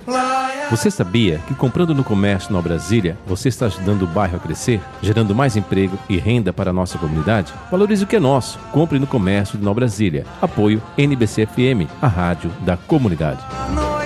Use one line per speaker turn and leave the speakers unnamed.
Você sabia que comprando no comércio Nova Brasília, você está ajudando o bairro a crescer, gerando mais emprego e renda para a nossa comunidade? Valorize o que é nosso. Compre no comércio de Nova Brasília. Apoio NBC FM, a rádio da comunidade.